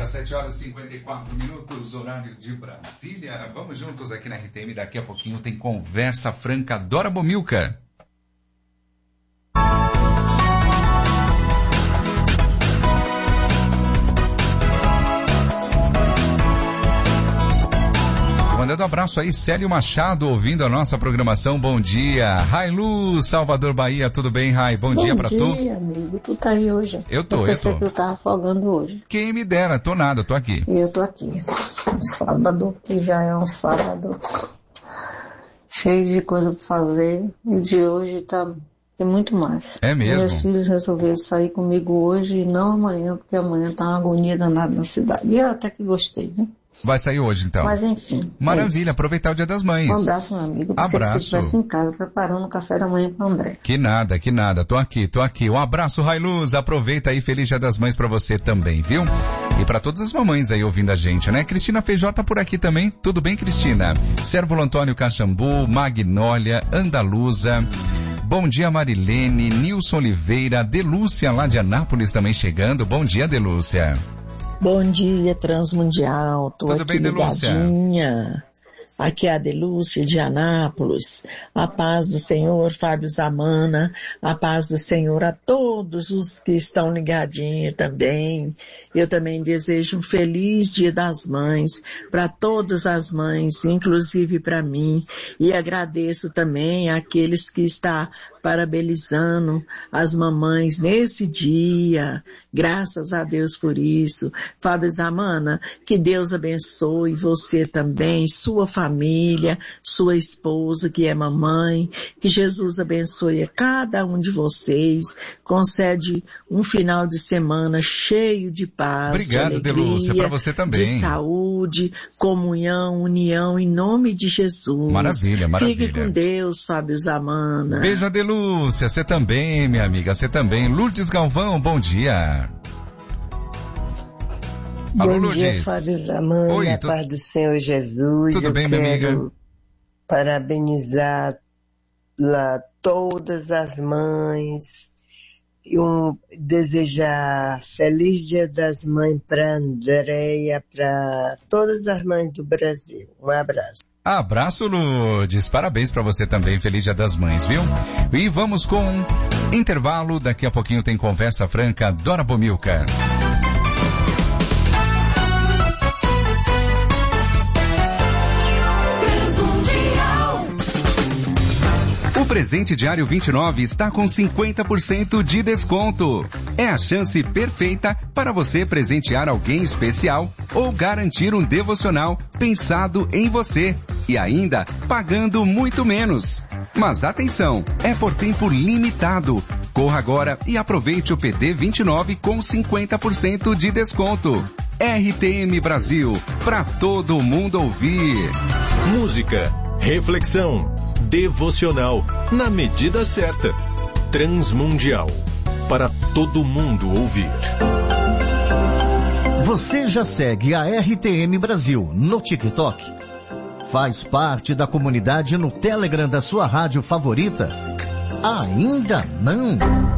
Agora 7h54, horário de Brasília. Vamos juntos aqui na RTM. Daqui a pouquinho tem Conversa Franca. Dora Bomilcar. Mandando um abraço aí, Célio Machado, ouvindo a nossa programação. Bom dia. Railu, Salvador, Bahia, tudo bem, Rai? Bom dia pra tu. Bom dia, amigo. Tu tá aí hoje? Eu tô. Que eu tava folgando hoje. Quem me dera, tô nada, tô aqui. E eu tô aqui. Sábado, que já é um sábado cheio de coisa pra fazer. E de hoje tem muito mais. É mesmo? Meus filhos resolveram sair comigo hoje e não amanhã, porque amanhã tá uma agonia danada na cidade. E eu até que gostei, né? Vai sair hoje, então. Mas enfim. Maravilha, aproveitar o Dia das Mães. Um abraço, meu amigo. Pensei que você estivesse em casa preparando o café da manhã para André. Que nada. Tô aqui. Um abraço, Railuz. Aproveita aí, feliz Dia das Mães pra você também, viu? E pra todas as mamães aí ouvindo a gente, né? Cristina Feijota por aqui também. Tudo bem, Cristina? Sérvulo Antônio Caxambu, Magnólia, Andaluza. Bom dia, Marilene, Nilson Oliveira, Delúcia lá de Anápolis também chegando. Bom dia, Delúcia. Bom dia, Transmundial. Tô Tudo aqui bem, Delúcia? ligadinha. Aqui é a Delúcia de Anápolis. A paz do Senhor, Fábio Zamana. A paz do Senhor a todos os que estão ligadinhos também. Eu também desejo um feliz Dia das Mães para todas as mães, inclusive para mim. E agradeço também àqueles que estão parabenizando as mamães nesse dia. Graças a Deus por isso. Fábio Zamana, que Deus abençoe você também, sua família, sua esposa que é mamãe. Que Jesus abençoe a cada um de vocês. Concede um final de semana cheio de paz, obrigado, de alegria, Delúcia, para você também. De saúde, comunhão, união, em nome de Jesus. Maravilha. Fique com Deus, Fábio Zamana. Beijo, Delúcia, você também, minha amiga, você também. Lourdes Galvão, bom dia. Alô, Bom dia, Lourdes. Fábio Zamana, Oi, paz do Senhor Jesus. Tudo bem, minha amiga? Parabenizar lá todas as mães. Desejar feliz Dia das Mães para Andréia, para todas as mães do Brasil. Um abraço. Abraço, Lourdes. Parabéns pra você também. Feliz Dia das Mães, viu? E vamos com intervalo. Daqui a pouquinho tem Conversa Franca. Dora Bomilcar. O presente diário 29 está com 50% de desconto. É a chance perfeita para você presentear alguém especial ou garantir um devocional pensado em você e ainda pagando muito menos. Mas atenção, é por tempo limitado. Corra agora e aproveite o PD 29 com 50% de desconto. RTM Brasil, para todo mundo ouvir. Música, reflexão, devocional, na medida certa. Transmundial, para todo mundo ouvir. Você já segue a RTM Brasil no TikTok? Faz parte da comunidade no Telegram da sua rádio favorita? Ainda não?